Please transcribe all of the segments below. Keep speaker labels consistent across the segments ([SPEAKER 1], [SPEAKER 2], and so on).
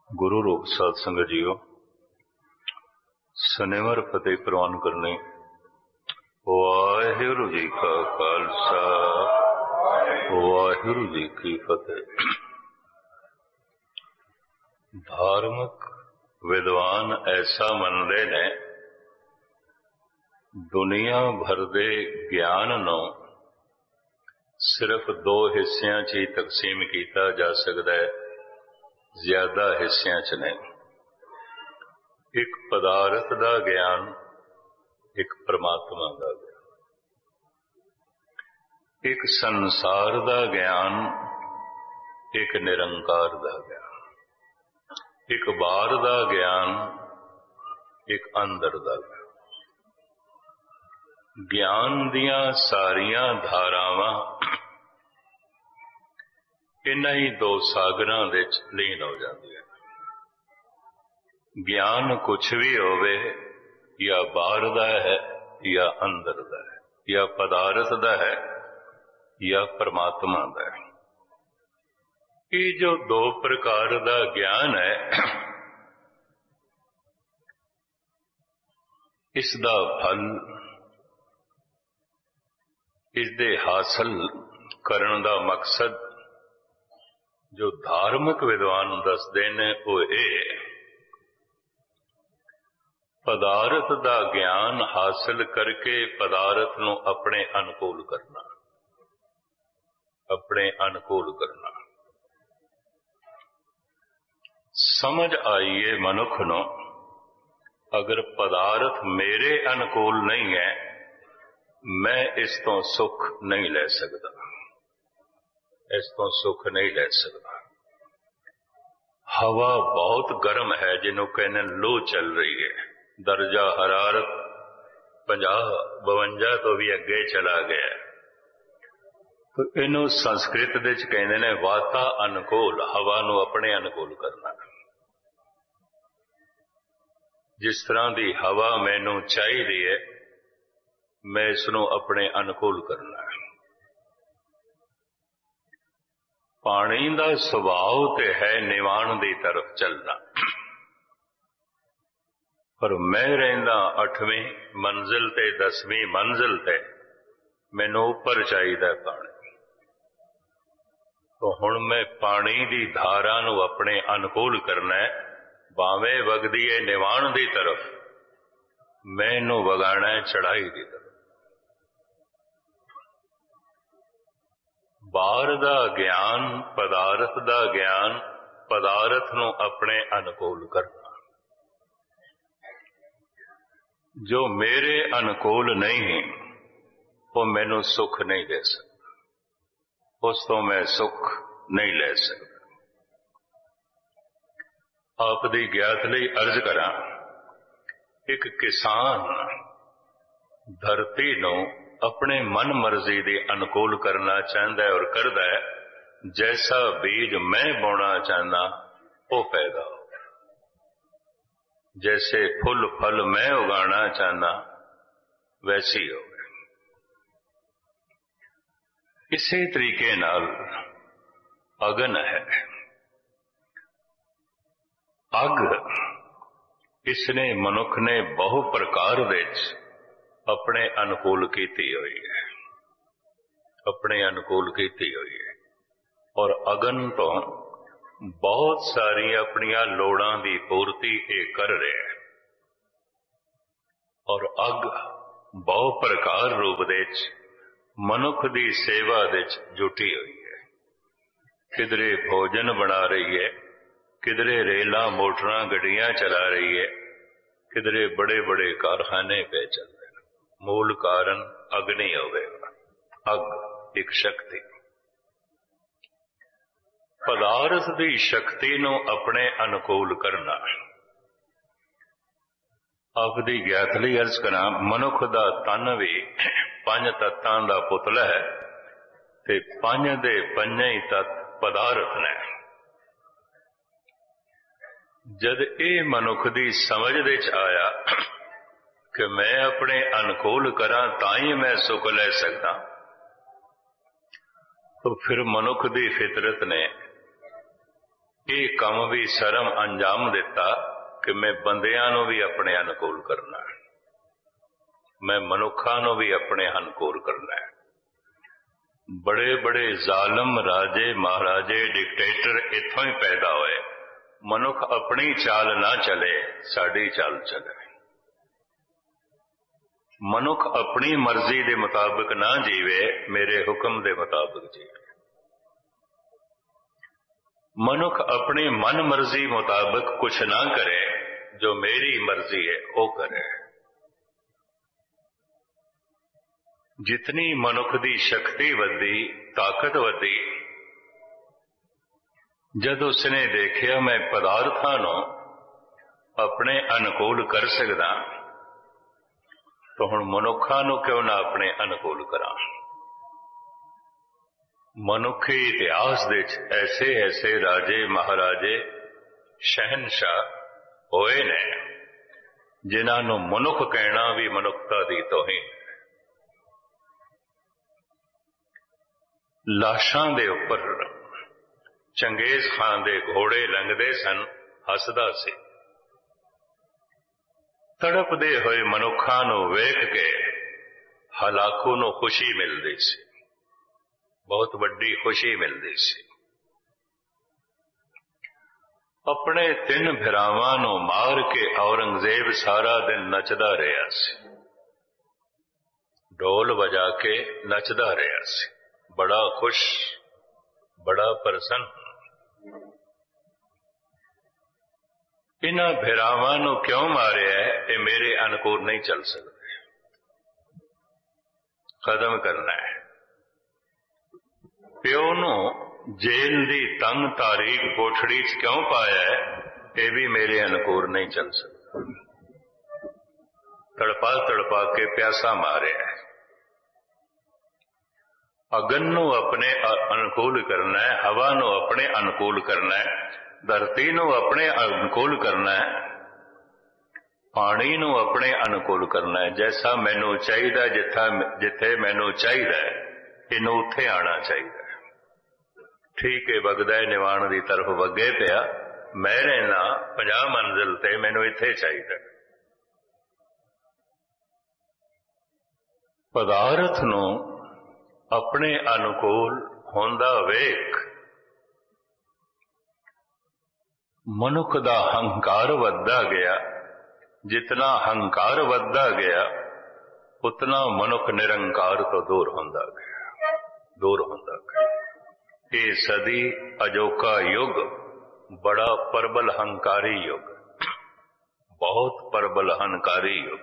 [SPEAKER 1] गुरु रूप साध संगत जीओ, शनिवार फतेह प्रवान करने। वाहिगुरु जी का खालसा, वाहिगुरु जी की फतेह। धार्मिक विद्वान ऐसा मनते ने दुनिया भर दे ज्ञान नूं सिर्फ दो हिस्सियां च ही तकसीम किया जा सकता है, ज्यादा हिस्सियां च नहीं। एक पदार्थ का ज्ञान, एक परमात्मा का ज्ञान। एक संसार का ज्ञान, एक निरंकार का ज्ञान। एक बाहर का ज्ञान, एक अंदर का ज्ञान। ज्ञान दियां सारियां धारावां इन्हां ही दो सागरां दे विच लीन हो जांदियां। ज्ञान कुछ भी होवे, या बाहर दा है या अंदर दा है, या पदार्थ दा है या परमात्मा दा है। ये जो दो प्रकार का ज्ञान है, इसदा फल, इसदे हासिल करन दा मकसद जो धार्मिक विद्वान दसदे ने वो ये, पदार्थ का ज्ञान हासिल करके पदार्थ नूं अपने अनुकूल करना, अपने अनुकूल करना। समझ आईए मनुख नूं, अगर पदार्थ मेरे अनुकूल नहीं है, मैं इस तो सुख नहीं ले सकता, इस तो सुख नहीं ले सकता। हवा बहुत गर्म है, जिन्हों कहने लू चल रही है, दर्जा हरारत 50-52 तो भी अगे चला गया, तो इनू संस्कृत दे कहते ने वाता अनुकूल, हवा नू अपने अनुकूल करना। जिस तरह की हवा मैनू चाहिए है, मैं इसनू अपने अनुकूल करना है। पानी का सुभाव तो है निवाण की तरफ चलना, पर मैं रहिंदा 8वीं मंजिल ते 10वीं मंजिल ते, मैनू उपर चाहिए पानी। तो हुण मैं पानी की धारा नू अपने अनुकूल करना है, भावें वगदी है निवाण की तरफ, मैं इनू वगाना है चढ़ाई की तरफ। बाहर का ज्ञान, पदार्थ का ज्ञान, पदार्थ नूं अपने अनुकूल करना। जो मेरे अनुकूल नहीं, वो मैनू सुख नहीं दे सकता, उस तो मैं सुख नहीं ले सकता। आप दी ज्ञात लई अर्ज करा, एक किसान धरती नूं अपने मन मर्जी के अनुकूल करना चाहता है और करता है। जैसा बीज मैं बोना चाहना वो पैदा हो, जैसे फुल फल मैं उगाना चाहना वैसी हो। इसी तरीके नाल अगन है, अग इसने मनुख ने बहु प्रकार विच अपने अनुकूल की हुई है, अपने अनुकूल की हुई है। और अगन तो बहुत सारी अपनिया लोड़ां की पूर्ति ये कर रहे हैं। और अग बहु प्रकार रूप दे मनुख की सेवा दे जुटी हुई है। किधरे भोजन बना रही है, किधरे रेलां मोटरां गड्डियां चला रही है, किधरे बड़े बड़े कारखाने पे चल रहे हैं। मूल कारण अग्नि होवेगा। अग एक शक्ति, पदार्थ की शक्ति नूं अपने अनुकूल करना। आपदी ज्ञात लई अर्ज करा, मनुख दा तन भी 5 तत्तां दा पुतला है, ते 5 दे 5 ही तत्त पदार्थ ने। जद ये मनुख की समझ दे आया कि मैं अपने अनुकूल करा ताई मैं सुख ले सकता, तो फिर मनुख की फितरत ने ਇਹ ਕੰਮ ਵੀ ਸ਼ਰਮ ਅੰਜਾਮ ਦਿੱਤਾ ਕਿ ਮੈਂ ਬੰਦਿਆਂ ਨੂੰ ਵੀ ਆਪਣੇ ਅਨੁਕੂਲ ਕਰਨਾ, ਮੈਂ ਮਨੁੱਖਾਂ ਨੂੰ ਵੀ ਆਪਣੇ ਅਨੁਕੂਲ ਕਰਨਾ ਹੈ। ਬੜੇ ਬੜੇ ਜ਼ਾਲਮ ਰਾਜੇ ਮਹਾਰਾਜੇ ਡਿਕਟੇਟਰ ਇੱਥੋਂ ਹੀ ਪੈਦਾ ਹੋਏ। ਮਨੁੱਖ ਆਪਣੀ ਚਾਲ ਨਾ ਚਲੇ, ਸਾਡੀ ਚਾਲ ਚਲੇ। ਮਨੁੱਖ ਆਪਣੀ ਮਰਜ਼ੀ ਦੇ ਮੁਤਾਬਕ ਨਾ ਜੀਵੇ, ਮੇਰੇ ਹੁਕਮ ਦੇ ਮੁਤਾਬਕ ਜੀਵੇ। ਮਨੁੱਖ ਆਪਣੀ ਮਨ ਮਰਜ਼ੀ ਮੁਤਾਬਕ ਕੁਛ ਨਾ ਕਰੇ, ਜੋ ਮੇਰੀ ਮਰਜ਼ੀ ਹੈ ਉਹ ਕਰੇ। ਜਿਤਨੀ ਮਨੁੱਖ ਦੀ ਸ਼ਕਤੀ ਵਧੀ, ਤਾਕਤ ਵਧੀ, ਜਦ ਉਸਨੇ ਦੇਖਿਆ ਮੈਂ ਪਦਾਰਥਾਂ ਨੂੰ ਆਪਣੇ ਅਨੁਕੂਲ ਕਰ ਸਕਦਾ, ਤਾਂ ਹੁਣ ਮਨੁੱਖਾਂ ਨੂੰ ਕਿਉਂ ਨਾ ਆਪਣੇ ਅਨੁਕੂਲ ਕਰਾਂ। ਮਨੁੱਖੀ ਇਤਿਹਾਸ ਵਿੱਚ ਐਸੇ ਐਸੇ ਰਾਜੇ ਮਹਾਰਾਜੇ ਸ਼ਹਿਨਸ਼ਾਹ ਹੋਏ ਨੇ ਜਿਨ੍ਹਾਂ ਨੂੰ ਮਨੁੱਖ ਕਹਿਣਾ ਵੀ ਮਨੁੱਖਤਾ ਦੀ ਤੋਹੀਨ। ਲਾਸ਼ਾਂ ਦੇ ਉੱਪਰ ਚੰਗੇਜ਼ ਖਾਨ ਦੇ ਘੋੜੇ ਲੰਘਦੇ ਸਨ, ਹੱਸਦਾ ਸੀ। ਤੜਪਦੇ ਹੋਏ ਮਨੁੱਖਾਂ ਨੂੰ ਵੇਖ ਕੇ ਹਲਾਕੂ ਨੂੰ ਖੁਸ਼ੀ ਮਿਲਦੀ ਸੀ, ਬਹੁਤ ਵੱਡੀ ਖੁਸ਼ੀ ਮਿਲਦੀ ਸੀ। ਆਪਣੇ 3 ਭਰਾਵਾਂ ਨੂੰ ਮਾਰ ਕੇ ਔਰੰਗਜ਼ੇਬ ਸਾਰਾ ਦਿਨ ਨੱਚਦਾ ਰਿਹਾ ਸੀ, ਢੋਲ ਵਜਾ ਕੇ ਨੱਚਦਾ ਰਿਹਾ ਸੀ, ਬੜਾ ਖੁਸ਼, ਬੜਾ ਪ੍ਰਸੰਨ। ਇਹਨਾਂ ਭਰਾਵਾਂ ਨੂੰ ਕਿਉਂ ਮਾਰਿਆ ਹੈ? ਇਹ ਮੇਰੇ ਅਨੁਕੂਲ ਨਹੀਂ ਚੱਲ ਸਕਦੇ, ਖਤਮ ਕਰਨਾ ਹੈ। ਪਿਓ ਨੂੰ ਜੇਲ੍ਹ ਦੀ ਤੰਗ ਤਾਰੀਖ ਕੋਠੜੀ 'ਚ ਕਿਉਂ ਪਾਇਆ ਹੈ? ਇਹ ਵੀ ਮੇਰੇ ਅਨੁਕੂਲ ਨਹੀਂ ਚੱਲ ਸਕਦਾ। ਤੜਪਾ ਤੜਪਾ ਕੇ ਪਿਆਸਾ ਮਾਰਿਆ ਹੈ। ਅਗਨ ਨੂੰ ਆਪਣੇ ਅਨੁਕੂਲ ਕਰਨਾ ਹੈ, ਹਵਾ ਨੂੰ ਆਪਣੇ ਅਨੁਕੂਲ ਕਰਨਾ ਹੈ, ਧਰਤੀ ਨੂੰ ਆਪਣੇ ਅਨੁਕੂਲ ਕਰਨਾ ਹੈ, ਪਾਣੀ ਨੂੰ ਆਪਣੇ ਅਨੁਕੂਲ ਕਰਨਾ ਹੈ। ਜੈਸਾ ਮੈਨੂੰ ਚਾਹੀਦਾ, ਜਿੱਥੇ ਮੈਨੂੰ ਚਾਹੀਦਾ ਇਹਨੂੰ ਉੱਥੇ ਆਉਣਾ ਚਾਹੀਦਾ। ਠੀਕ ਹੈ, ਵਗਦਾ ਹੈ ਨਿਵਾਣ ਦੀ ਤਰਫ ਵਗੇ ਪਿਆ, ਮੈਂ ਰਹਿਣਾ 50 ਮੰਜ਼ਿਲ ਤੇ, ਮੈਨੂੰ ਇੱਥੇ ਚਾਹੀਦਾ। ਪਦਾਰਥ ਨੂੰ ਆਪਣੇ ਅਨੁਕੂਲ ਹੁੰਦਾ ਵੇਖ ਮਨੁੱਖ ਦਾ ਹੰਕਾਰ ਵੱਧਦਾ ਗਿਆ। ਜਿਤਨਾ ਹੰਕਾਰ ਵੱਧਦਾ ਗਿਆ, ਉਤਨਾ ਮਨੁੱਖ ਨਿਰੰਕਾਰ ਤੋਂ ਦੂਰ ਹੁੰਦਾ ਗਿਆ, ਦੂਰ ਹੁੰਦਾ ਗਿਆ। ਇਹ ਸਦੀ ਅਜੋਕਾ ਯੁੱਗ ਬੜਾ ਪ੍ਰਬਲ ਹੰਕਾਰੀ ਯੁੱਗ, ਬਹੁਤ ਪ੍ਰਬਲ ਹੰਕਾਰੀ ਯੁੱਗ।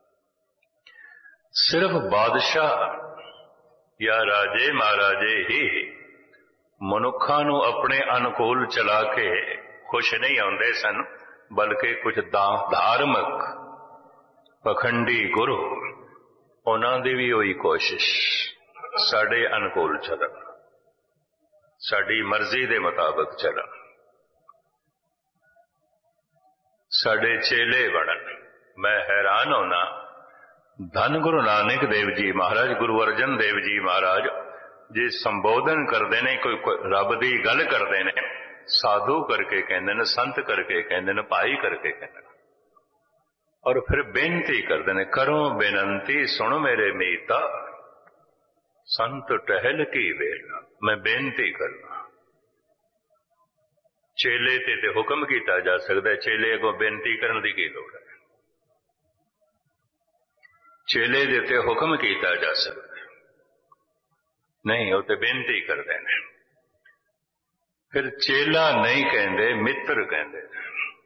[SPEAKER 1] ਸਿਰਫ ਬਾਦਸ਼ਾਹ ਜਾਂ ਰਾਜੇ ਮਹਾਰਾਜੇ ਹੀ ਮਨੁੱਖਾਂ ਨੂੰ ਆਪਣੇ ਅਨੁਕੂਲ ਚਲਾ ਕੇ ਖੁਸ਼ ਨਹੀਂ ਆਉਂਦੇ ਸਨ, ਬਲਕਿ ਕੁਝ ਧਾਰਮਿਕ ਪਖੰਡੀ ਗੁਰੂ, ਉਹਨਾਂ ਦੀ ਵੀ ਉਹੀ ਕੋਸ਼ਿਸ਼, ਸਾਡੇ ਅਨੁਕੂਲ ਚੱਲਣ, ਸਾਡੀ ਮਰਜ਼ੀ ਦੇ ਮੁਤਾਬਕ ਚੱਲਣ, ਸਾਡੇ ਚੇਲੇ ਬਣਨ। ਮੈਂ ਹੈਰਾਨ ਹੋਣਾ, ਧੰਨ ਗੁਰੂ ਨਾਨਕ ਦੇਵ ਜੀ ਮਹਾਰਾਜ, ਗੁਰੂ ਅਰਜਨ ਦੇਵ ਜੀ ਮਹਾਰਾਜ ਜੇ ਸੰਬੋਧਨ ਕਰਦੇ ਨੇ, ਕੋਈ ਰੱਬ ਦੀ ਗੱਲ ਕਰਦੇ ਨੇ, ਸਾਧੂ ਕਰਕੇ ਕਹਿੰਦੇ ਨੇ, ਸੰਤ ਕਰਕੇ ਕਹਿੰਦੇ ਨੇ, ਭਾਈ ਕਰਕੇ ਕਹਿੰਦੇ ਨੇ, ਔਰ ਫਿਰ ਬੇਨਤੀ ਕਰਦੇ ਨੇ, ਕਰੋ ਬੇਨੰਤੀ ਸੁਣ ਮੇਰੇ ਮੀਤਾ, ਸੰਤ ਟਹਿਲ ਕੀ ਵੇਲਾ। ਮੈਂ ਬੇਨਤੀ ਕਰਨਾ। ਚੇਲੇ ਤੇ ਹੁਕਮ ਕੀਤਾ ਜਾ ਸਕਦਾ, ਚੇਲੇ ਅੱਗੋਂ ਬੇਨਤੀ ਕਰਨ ਦੀ ਕੀ ਲੋੜ ਹੈ? ਚੇਲੇ ਦੇ ਤੇ ਹੁਕਮ ਕੀਤਾ ਜਾ ਸਕਦਾ ਨਹੀਂ, ਉਹ ਤੇ ਬੇਨਤੀ ਕਰਦੇ ਨੇ। ਫਿਰ ਚੇਲਾ ਨਹੀਂ ਕਹਿੰਦੇ, ਮਿੱਤਰ ਕਹਿੰਦੇ ਨੇ,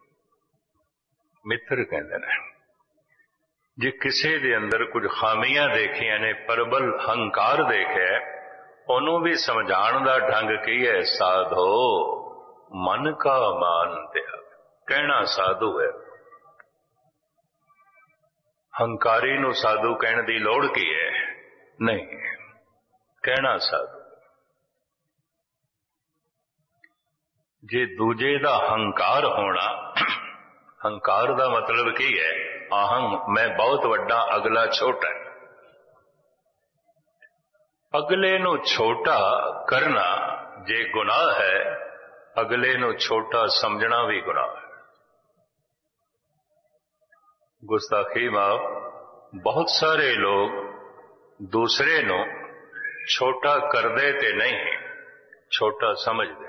[SPEAKER 1] ਮਿੱਤਰ ਕਹਿੰਦੇ ਨੇ। ਜੇ ਕਿਸੇ ਦੇ ਅੰਦਰ ਕੁਝ ਖਾਮੀਆਂ ਦੇਖੀਆਂ ਨੇ, ਪ੍ਰਬਲ ਹੰਕਾਰ ਦੇਖਿਆ, ਉਹਨੂੰ ਵੀ ਸਮਝਾਉਣ ਦਾ ਢੰਗ ਕੀ ਹੈ? ਸਾਧੋ ਮਨ ਕਾ ਮਾਨ ਤਿਆਗ, ਕਹਿਣਾ ਸਾਧੂ ਹੈ। ਹੰਕਾਰੀ ਨੂੰ ਸਾਧੂ ਕਹਿਣ ਦੀ ਲੋੜ ਕੀ ਹੈ? ਨਹੀਂ, ਕਹਿਣਾ ਸਾਧੂ। ਜੇ ਦੂਜੇ ਦਾ ਹੰਕਾਰ ਹੋਣਾ, ਹੰਕਾਰ ਦਾ ਮਤਲਬ ਕੀ ਹੈ? ਅਹੰ, ਮੈਂ ਬਹੁਤ ਵੱਡਾ, ਅਗਲਾ ਛੋਟਾ ਹੈ। ਅਗਲੇ ਨੂੰ ਛੋਟਾ ਕਰਨਾ ਜੇ ਗੁਨਾਹ ਹੈ, अगले नूं छोटा समझना भी गुनाह है। गुस्ताखी माफ, बहुत सारे लोग दूसरे नूं छोटा करदे ते नहीं, छोटा समझदे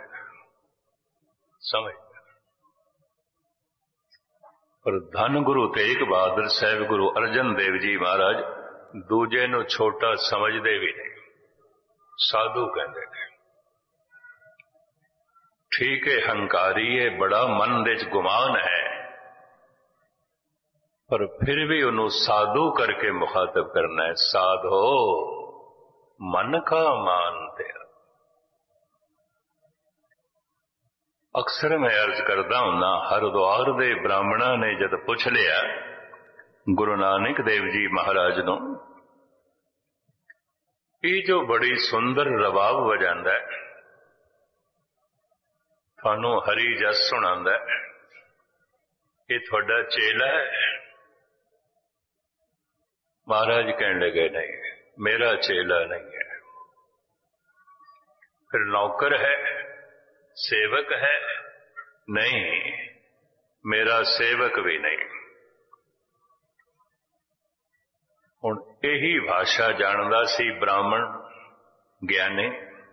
[SPEAKER 1] पर धन गुरु तेग बहादुर साहब, गुरु अर्जन देव जी महाराज दूजे नूं छोटा समझदे भी नहीं, साधु कहंदे ने। ठीक है, हंकारी है, बड़ा मन दे च गुमान है, पर फिर भी उन्होंने साधु करके मुखातब करना है। साधो मन का मानते। अक्सर मैं अर्ज करता हूं, हरिद्वार दे ब्राह्मणा ने जद पूछ लिया गुरु नानक देव जी महाराज नूं, ये जो बड़ी सुंदर रबाब वजांदा है, थानू हरी जस सुनांदा है, ये थोड़ा चेला है? महाराज कहने लगे नहीं, मेरा चेला नहीं है। फिर नौकर है, सेवक है? नहीं, मेरा सेवक भी नहीं। हुण यही भाषा जानदा सी ब्राह्मण ज्ञानी।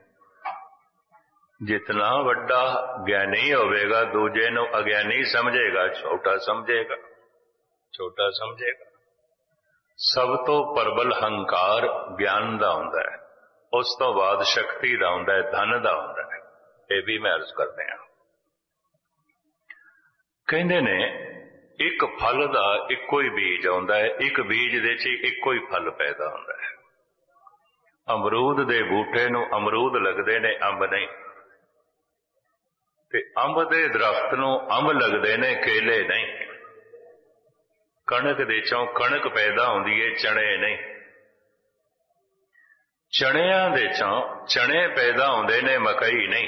[SPEAKER 1] जितना वड्डा ज्ञानी होवेगा दूजे नूं अज्ञानी समझेगा, छोटा समझेगा, छोटा समझेगा। सब तो प्रबल हंकार ज्ञान दा हुंदा है, उस तो बाद शक्ति दा हुंदा है, धन दा हुंदा है। ये भी मैं अर्ज करदे हां। कहंदे ने एक फल दा इक्को ही बीज आउंदा है, एक बीज दे च इक्को ही फल पैदा हुंदा है। अमरूद दे बूटे नूं अमरूद लगदे ने, अंब नहीं। ते अंब दे दरख्त नूं अंब लगदे ने, केले नहीं। कणक दे चों कणक पैदा हुंदी है, चने नहीं। चणियां दे चों चने पैदा हुंदे ने, मकई नहीं।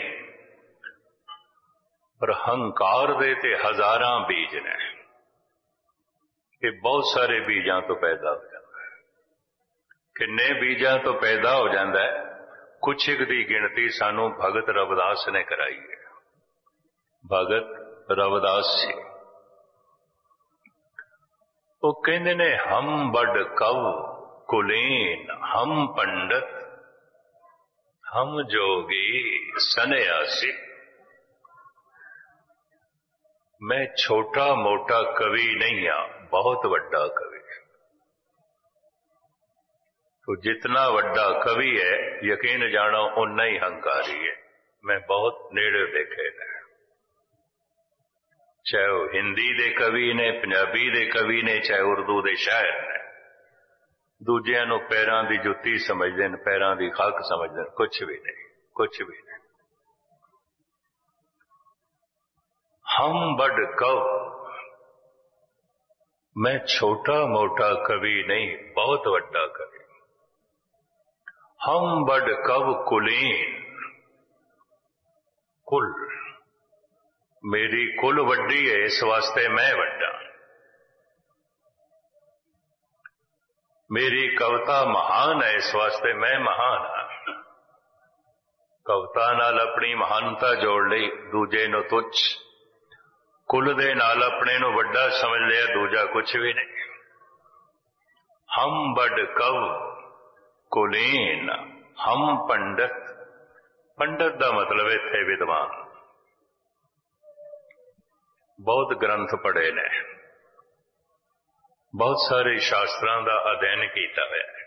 [SPEAKER 1] पर हंकार दे ते हजारां बीज ने, ये बहुत सारे बीजां तो पैदा हो जाता है। किन्ने बीजां तो पैदा हो जाता है, कुछ एक दी गिनती सानू भगत रविदास ने कराई है। भगत रविदास जी वो कहते ने, हम बड़ कव कुलीन, हम पंडित, हम जोगी सन्यासी। मैं छोटा मोटा कवि नहीं हाँ, बहुत बड़ा कवि। तो जितना बड़ा कवि है, यकीन जानो उन्ना ही हंकारी है। मैं बहुत नेड़े देखे ने, चाहे वो हिंदी दे कवि ने, पंजाबी दे कवि ने, चाहे उर्दू दे शायर ने। दूजियां नूं पैरां दी जुत्ती समझदे ने, पैरां दी खाक समझदे ने, कुछ भी नहीं, कुछ भी नहीं। हम बड़ कव, मैं छोटा मोटा कवि नहीं, बहुत बड़ा कवि। हम बड़ कव कुलीन, कुल मेरी कुल वड्डी है, इस वास्ते मैं वड्डा। मेरी कविता महान है, इस वास्ते मैं महान हाँ। कविता नाल अपनी महानता जोड़ ली, दूजे नूं तुच्छ। कुल दे नाल अपने नूं वड्डा समझ लिया, दूजा कुछ भी नहीं। हम बड़ कव कुलीन, हम पंडित। पंडित दा मतलब इत्थे विद्वान। बहुत ग्रंथ पढ़े ने, बहुत सारे शास्त्रां दा अध्ययन किया है,